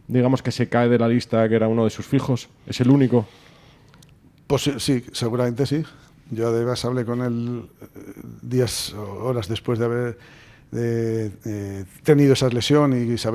digamos que se cae de la lista, que era uno de sus fijos? ¿Es el único? Pues sí, seguramente sí. Yo además hablé con él días o horas después de haber tenido esa lesión y saber